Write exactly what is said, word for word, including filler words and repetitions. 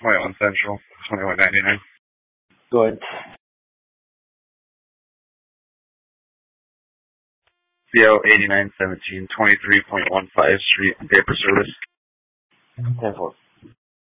twenty-one Central, twenty-one ninety-nine. Go ahead. C O eighty-nine seventeen, twenty-three point one five Street, paper service. ten four.